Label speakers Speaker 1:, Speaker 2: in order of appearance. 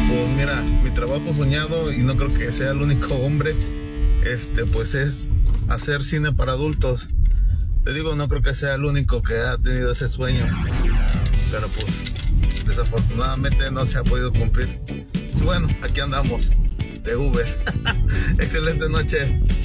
Speaker 1: pues mira, mi trabajo soñado, y no creo que sea el único hombre, pues es hacer cine para adultos. Te digo, no creo que sea el único que ha tenido ese sueño, pero pues desafortunadamente no se ha podido cumplir. Y bueno, aquí andamos de Uber. Excelente noche.